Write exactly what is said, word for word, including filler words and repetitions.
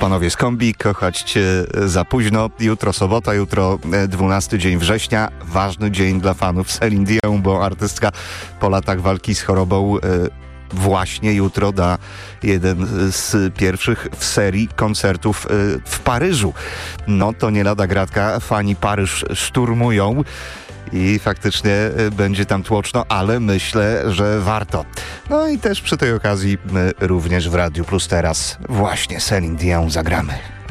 panowie z kombi, kochać cię za późno. Jutro sobota, jutro dwunasty dzień września. Ważny dzień dla fanów Celine Dion, bo artystka po latach walki z chorobą właśnie jutro da jeden z pierwszych w serii koncertów w Paryżu. No to nie lada gratka, fani Paryż szturmują i faktycznie będzie tam tłoczno, ale myślę, że warto. No i też przy tej okazji my również w Radiu Plus teraz właśnie Celine Dion zagramy.